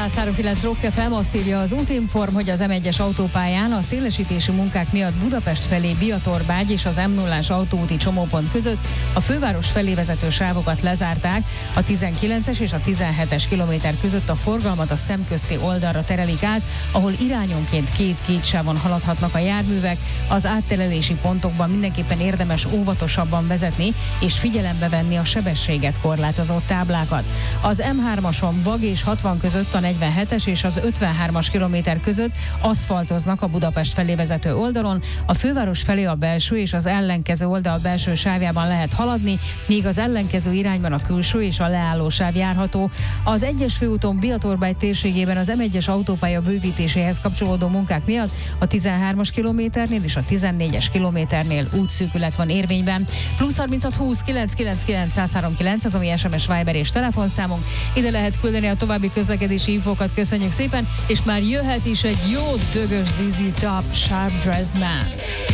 103.9 Rock FM azt írja az Útinform, hogy az M1-es autópályán a szélesítési munkák miatt Budapest felé Biatorbágy és az M0-ás autóúti csomópont között a főváros felé vezető sávokat lezárták, a 19-es és a 17-es kilométer között a forgalmat a szemközti oldalra terelik át, ahol irányonként két sávon haladhatnak a járművek. Az áttelelési pontokban mindenképpen érdemes óvatosabban vezetni és figyelembe venni a sebességet korlátozó táblákat. Az M3-ason Bag és 60 között a 47-es és az 53-as kilométer között aszfaltoznak a Budapest felé vezető oldalon, a főváros felé a belső és az ellenkező oldal belső sávjában lehet haladni, míg az ellenkező irányban a külső és a leálló sáv járható. Az 1-es főúton Biatorbágy térségében az M1-es autópálya bővítéséhez kapcsolódó munkák miatt a 13-as kilométernél és a 14-es kilométernél útszűkület van érvényben. Plusz 36 20 999 103.9 az, ami SMS, Viber és telefonszámunk. Ide lehet küldeni a további közlekedési infókat, köszönjük szépen, és már jöhet is egy jó dögös ZZ Top, Sharp Dressed Man.